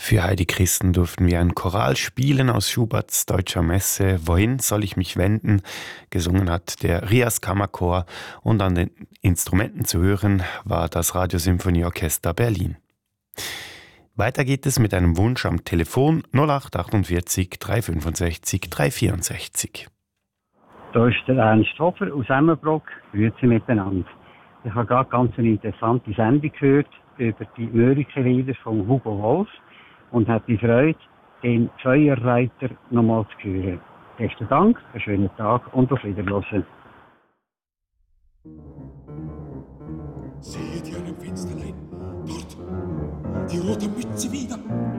Für Heidi Christen durften wir ein Choral spielen aus Schuberts Deutscher Messe. Wohin soll ich mich wenden? Gesungen hat der Rias Kammerchor und an den Instrumenten zu hören war das Radiosymphonieorchester Berlin. Weiter geht es mit einem Wunsch am Telefon 0848 365 364. Da ist der Ernst Hofer aus Emmenbrock. Grüezi miteinander. Ich habe gerade ganz eine interessante Sendung gehört über die Mörike-Lieder von Hugo Wolf und habe die Freude, den Feuerreiter nochmal zu hören. Besten Dank, einen schönen Tag und auf Wiederhören. Seht ihr an dem Fensterlein? Dort, die rote Mütze wieder.